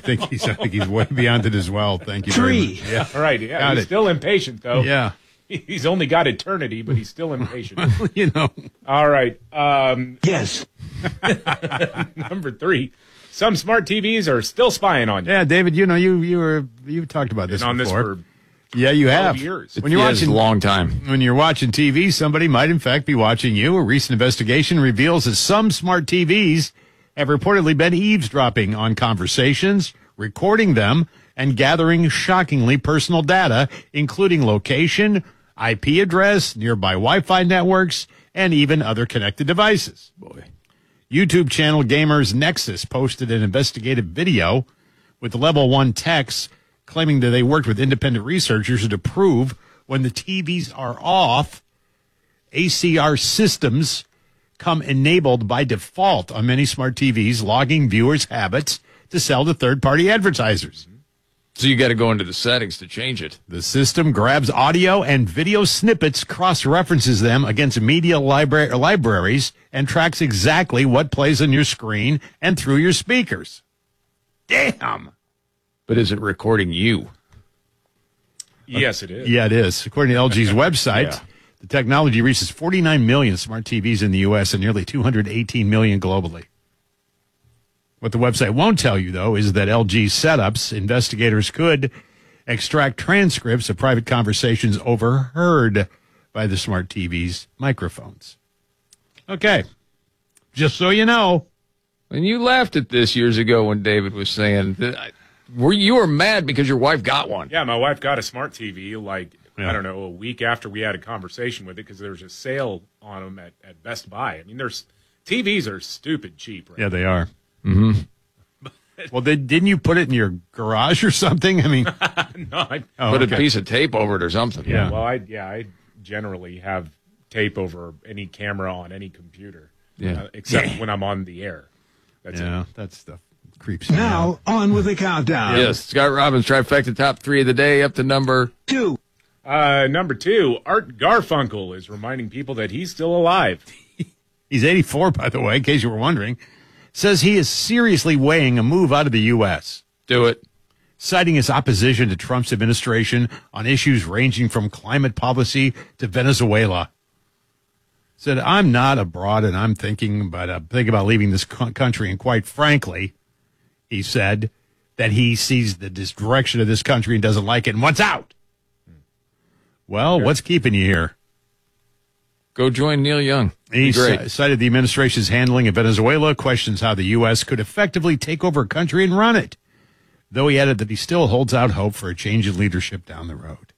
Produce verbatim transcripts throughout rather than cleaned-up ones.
think he's I think he's way beyond it as well. Thank you. Three. Very much. Yeah. All right. Yeah, Got he's it. still impatient, though. Yeah. He's only got eternity, but he's still impatient. You know. All right. Um, Yes. number three. Some smart T Vs are still spying on you. Yeah, David. You know you you were you talked about this Been on this before. for yeah, you have. years. When you're Yeah, it's watching a long time. When you're watching T V, somebody might in fact be watching you. A recent investigation reveals that some smart T Vs have reportedly been eavesdropping on conversations, recording them, and gathering shockingly personal data, including location, I P address, nearby Wi-Fi networks, and even other connected devices. Boy. YouTube channel Gamers Nexus posted an investigative video with level one techs claiming that they worked with independent researchers to prove when the T Vs are off, A C R systems come enabled by default on many smart T Vs, logging viewers' habits to sell to third-party advertisers. So you got to go into the settings to change it. The system grabs audio and video snippets, cross-references them against media libra- libraries, and tracks exactly what plays on your screen and through your speakers. Damn! But is it recording you? Yes, it is. Yeah, it is. According to L G's website, Yeah. the technology reaches forty-nine million smart T Vs in the U S and nearly two hundred eighteen million globally. What the website won't tell you, though, is that L G setups, investigators could extract transcripts of private conversations overheard by the smart T V's microphones. Okay. Just so you know. And you laughed at this years ago when David was saying that I, were you were mad because your wife got one. Yeah, my wife got a smart T V, like, Yeah. I don't know, a week after we had a conversation with it because there was a sale on them at, at Best Buy. I mean, there's T Vs are stupid cheap, right? Yeah, they are. Mm-hmm. Well, did, didn't you put it in your garage or something? I mean, no, I, oh, Put okay. a piece of tape over it or something. Yeah. well, I yeah, I generally have tape over any camera on any computer, Yeah. uh, except when I'm on the air. That's it. Yeah, that stuff creeps me out. Now, on with the countdown. Yes. Scott Robbins trifecta top three of the day up to number. Two. Uh, number two, Art Garfunkel is reminding people that he's still alive. He's eighty-four, by the way, in case you were wondering. Says he is seriously weighing a move out of the U S, Do it. citing his opposition to Trump's administration on issues ranging from climate policy to Venezuela. Said, I'm not abroad and I'm thinking about, uh, thinking about leaving this co- country. And quite frankly, he said that he sees the this direction of this country and doesn't like it and wants out. Well, what's keeping you here? Go join Neil Young. He Be great. c- cited the administration's handling of Venezuela, questions how the U S could effectively take over a country and run it, though he added that he still holds out hope for a change in leadership down the road.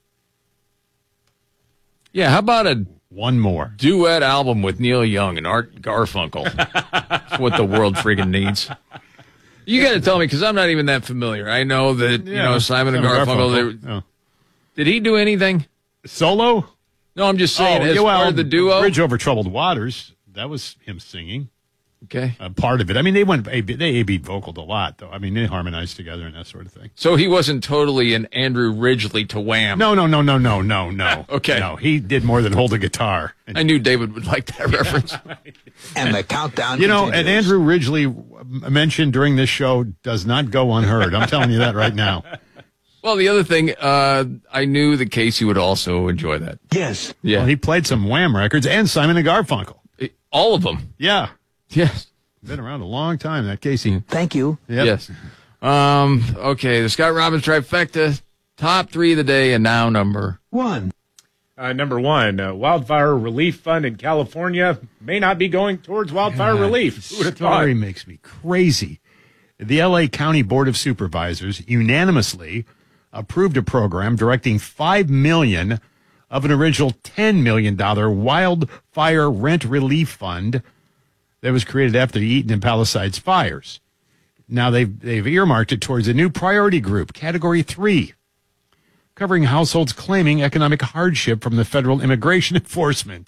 Yeah, how about a One more. duet album with Neil Young and Art Garfunkel? That's what the world freaking needs. You got to tell me, because I'm not even that familiar. I know that, you know, Simon and Garfunkel, they, Oh. did he do anything? Solo? No, I'm just saying, Oh, as yeah, part well, of the duo. Bridge Over Troubled Waters. That was him singing. Okay. Uh, part of it. I mean, they went, they A B vocaled a lot, though. I mean, they harmonized together and that sort of thing. So he wasn't totally an Andrew Ridgely to Wham. No, no, no, no, no, no, no. Okay. No, he did more than hold a guitar. And, I knew David would like that reference. And the countdown you know, and continues. Andrew Ridgely mentioned during this show does not go unheard. I'm telling you that right now. Well, the other thing, uh, I knew that Casey would also enjoy that. Yes. Yeah. Well, he played some Wham records and Simon and Garfunkel. All of them. Yeah. Yes. Been around a long time, that Casey. Thank you. Yep. Yes. Um, okay, the Scott Robbins trifecta, top three of the day, and now number. One. Uh, number one, uh, wildfire relief fund in California may not be going towards wildfire relief. Who would have thought? Story makes me crazy. The L A County Board of Supervisors unanimously approved a program directing five million dollars of an original ten million dollars wildfire rent relief fund that was created after the Eaton and Palisades fires. Now they've, they've earmarked it towards a new priority group, Category three, covering households claiming economic hardship from the federal immigration enforcement.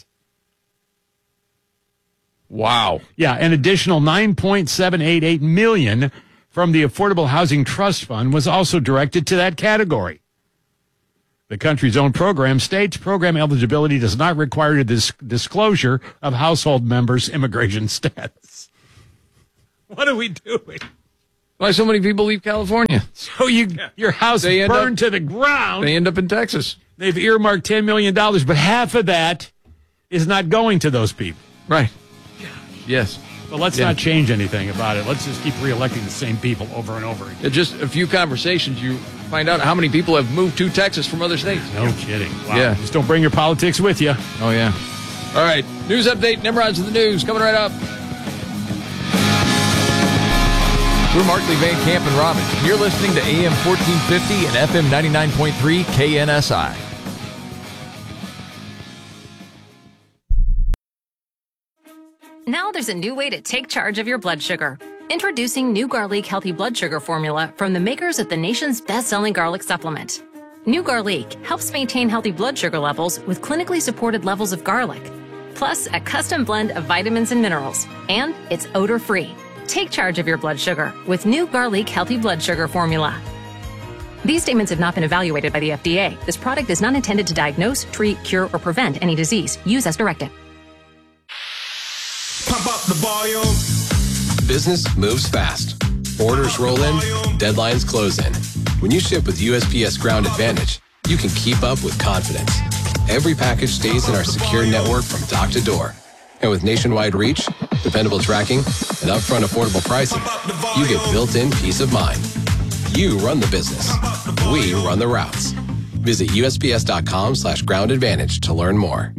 Wow. Yeah, an additional nine point seven eight eight million dollars from the Affordable Housing Trust Fund was also directed to that category. The country's own program states program eligibility does not require this disclosure of household members' immigration status. What are we doing? Why so many people leave California? So you, yeah. your house they is burned up, to the ground. They end up in Texas. They've earmarked ten million dollars, but half of that is not going to those people. Right. Yes. But let's yeah. not change anything about it. Let's just keep reelecting the same people over and over again. Yeah, just a few conversations, you find out how many people have moved to Texas from other states. No yeah. kidding. Wow. Yeah. Just don't bring your politics with you. Oh, yeah. All right. News update. Nimrod's in the news. Coming right up. We're Markley, Van Camp, and Robin. You're listening to A M fourteen fifty and F M ninety-nine point three K N S I. Now there's a new way to take charge of your blood sugar. Introducing New Garlic Healthy Blood Sugar Formula from the makers of the nation's best-selling garlic supplement. New Garlic helps maintain healthy blood sugar levels with clinically supported levels of garlic, plus a custom blend of vitamins and minerals, and it's odor-free. Take charge of your blood sugar with New Garlic Healthy Blood Sugar Formula. These statements have not been evaluated by the F D A. This product is not intended to diagnose, treat, cure, or prevent any disease. Use as directed. Pump up the volume. Business moves fast. Orders roll in, deadlines close in. When you ship with U S P S Ground Advantage, you can keep up with confidence. Every package stays in our secure network from dock to door. And with nationwide reach, dependable tracking, and upfront affordable pricing, you get built-in peace of mind. You run the business. We run the routes. Visit U S P S dot com slash ground advantage to learn more.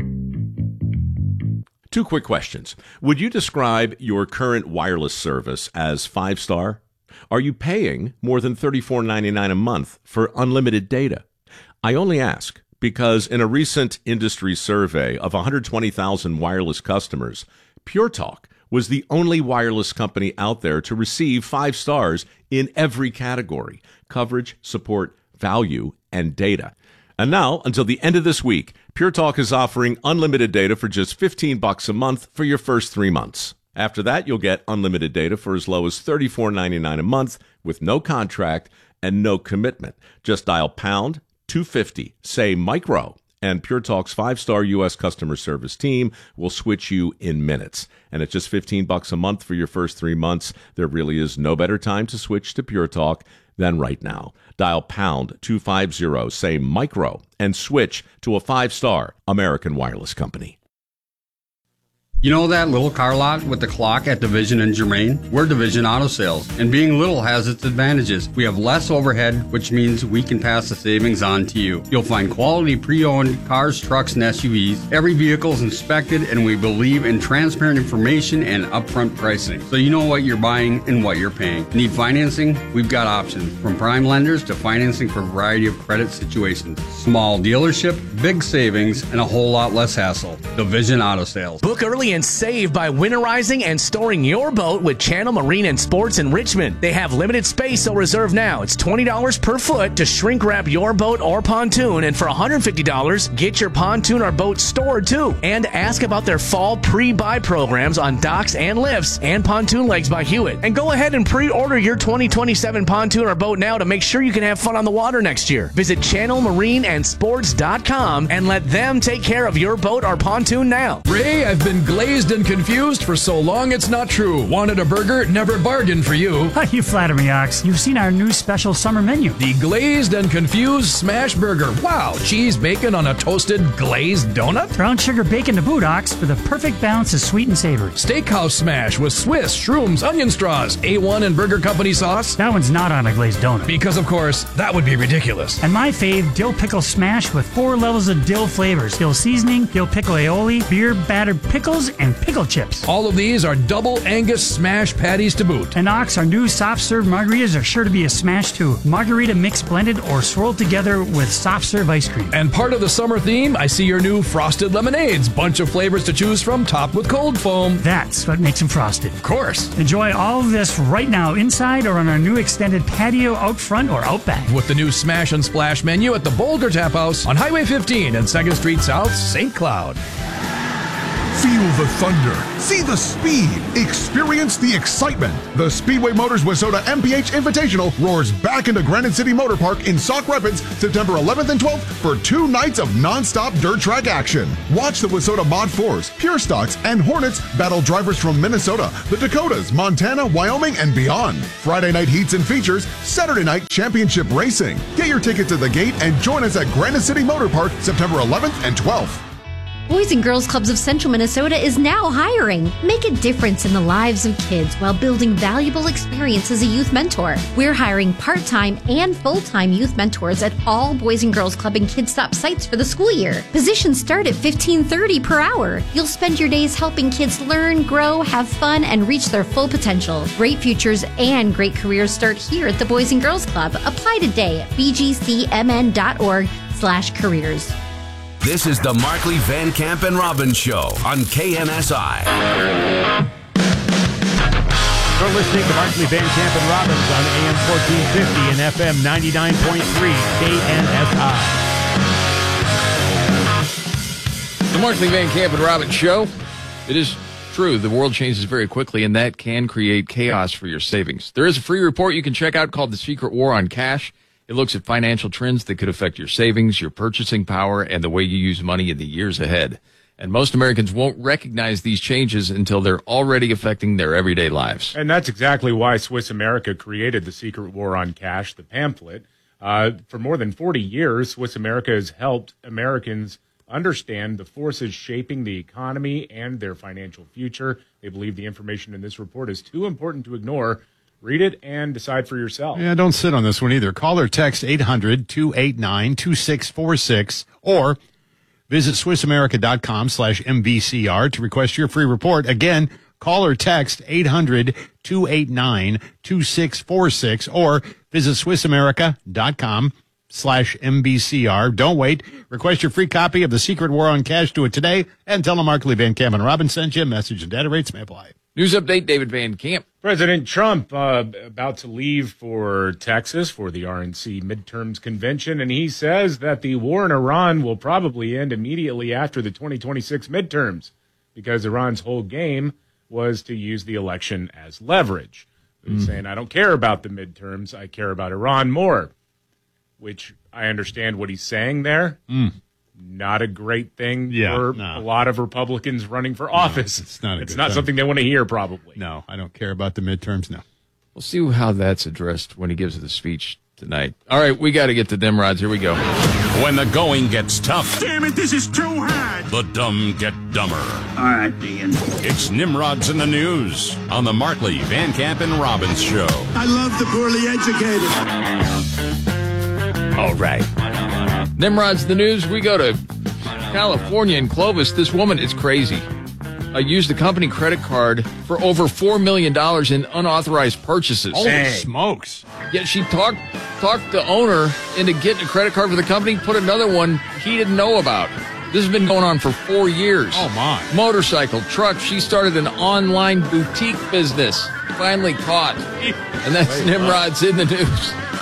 Two quick questions. Would you describe your current wireless service as five-star? Are you paying more than thirty-four ninety-nine a month for unlimited data? I only ask because in a recent industry survey of one hundred twenty thousand wireless customers, Pure Talk was the only wireless company out there to receive five stars in every category: coverage, support, value, and data. And now, until the end of this week, Pure Talk is offering unlimited data for just fifteen bucks a month for your first three months. After that, you'll get unlimited data for as low as thirty-four ninety-nine a month with no contract and no commitment. Just dial pound two fifty, say micro, and Pure Talk's five-star U S customer service team will switch you in minutes. And at just fifteen bucks a month for your first three months, there really is no better time to switch to Pure Talk than right now. Dial pound two fifty, say micro, and switch to a five-star American wireless company. You know that little car lot with the clock at Division and Germain? We're Division Auto Sales, and being little has its advantages. We have less overhead, which means we can pass the savings on to you. You'll find quality pre-owned cars, trucks, and S U Vs. Every vehicle is inspected, and we believe in transparent information and upfront pricing, so you know what you're buying and what you're paying. Need financing? We've got options, from prime lenders to financing for a variety of credit situations. Small dealership, big savings, and a whole lot less hassle. Division Auto Sales. Book early and save by winterizing and storing your boat with Channel Marine and Sports in Richmond. They have limited space, so reserve now. It's twenty dollars per foot to shrink wrap your boat or pontoon, and for one hundred fifty dollars, get your pontoon or boat stored too. And ask about their fall pre-buy programs on docks and lifts and pontoon legs by Hewitt. And go ahead and pre-order your twenty twenty-seven pontoon or boat now to make sure you can have fun on the water next year. Visit channel marine and sports dot com and let them take care of your boat or pontoon now. Ray, I've been glazed and confused for so long it's not true. Wanted a burger? Never bargained for you. You flatter me, Ox. You've seen our new special summer menu. The Glazed and Confused Smash Burger. Wow, cheese bacon on a toasted glazed donut? Brown sugar bacon to boot, Ox, for the perfect balance of sweet and savory. Steakhouse smash with Swiss, shrooms, onion straws, A one and Burger Company sauce. That one's not on a glazed donut. Because, of course, that would be ridiculous. And my fave, dill pickle smash with four levels of dill flavors. Dill seasoning, dill pickle aioli, beer battered pickles, and pickle chips. All of these are double Angus smash patties to boot. And Ox, our new soft serve margaritas are sure to be a smash too. Margarita mix blended or swirled together with soft serve ice cream. And part of the summer theme, I see your new frosted lemonades. Bunch of flavors to choose from, topped with cold foam. That's what makes them frosted. Of course. Enjoy all of this right now inside or on our new extended patio out front or out back. With the new Smash and Splash menu at the Boulder Tap House on Highway fifteen and second Street South, Saint Cloud. Feel the thunder. See the speed. Experience the excitement. The Speedway Motors Wissota M P H Invitational roars back into Granite City Motor Park in Sauk Rapids September eleventh and twelfth for two nights of non-stop dirt track action. Watch the Wissota Mod fours, Pure Stocks, and Hornets battle drivers from Minnesota, the Dakotas, Montana, Wyoming, and beyond. Friday night heats and features, Saturday night championship racing. Get your tickets at the gate and join us at Granite City Motor Park September eleventh and twelfth. Boys and Girls Clubs of Central Minnesota is now hiring. Make a difference in the lives of kids while building valuable experience as a youth mentor. We're hiring part-time and full-time youth mentors at all Boys and Girls Club and Kids Stop sites for the school year. Positions start at fifteen thirty per hour. You'll spend your days helping kids learn, grow, have fun, and reach their full potential. Great futures and great careers start here at the Boys and Girls Club. Apply today at b g c m n dot org slash careers. This is the Markley, Van Camp, and Robbins Show on K N S I. You're listening to Markley, Van Camp, and Robbins on A M fourteen fifty and F M ninety-nine point three K N S I. The Markley, Van Camp, and Robbins Show. It is true, the world changes very quickly, and that can create chaos for your savings. There is a free report you can check out called The Secret War on Cash. It looks at financial trends that could affect your savings, your purchasing power, and the way you use money in the years ahead. And most Americans won't recognize these changes until they're already affecting their everyday lives. And that's exactly why Swiss America created The Secret War on Cash, the pamphlet. Uh, for more than forty years, Swiss America has helped Americans understand the forces shaping the economy and their financial future. They believe the information in this report is too important to ignore. Read it and decide for yourself. Yeah, don't sit on this one either. Call or text eight hundred, two eight nine, two six four six or visit swissamerica.com slash MVCR to request your free report. Again, call or text eight hundred, two eight nine, two six four six or visit swissamerica.com slash MVCR. Don't wait. Request your free copy of The Secret War on Cash. Do it today and tell them Markley, Van Camp, and Robbins sent you. Message and data rates may apply. News update, David Van Camp. President Trump uh, about to leave for Texas for the R N C midterms convention, and he says that the war in Iran will probably end immediately after the twenty twenty-six midterms because Iran's whole game was to use the election as leverage. He's mm. saying, I don't care about the midterms, I care about Iran more, which I understand what he's saying there. Mm. Not a great thing yeah, for no. a lot of Republicans running for office. No, it's not, a it's good not thing. something they want to hear, probably. No, I don't care about the midterms, no. We'll see how that's addressed when he gives the speech tonight. All right, we got to get to Nimrods. Here we go. When the going gets tough, Damn it, this is too hard. the dumb get dumber. All right, Dean. It's Nimrods in the News on the Markley, Van Camp, and Robbins Show. I love the poorly educated. All right. Nimrod's the News. We go to California in Clovis. This woman is crazy. Uh, used a company credit card for over four million dollars in unauthorized purchases. Holy Dang. smokes. Yet she talked talked the owner into getting a credit card for the company, put another one he didn't know about. This has been going on for four years. Oh, my. Motorcycle, truck. She started an online boutique business. Finally caught. And that's Nimrod's in the News.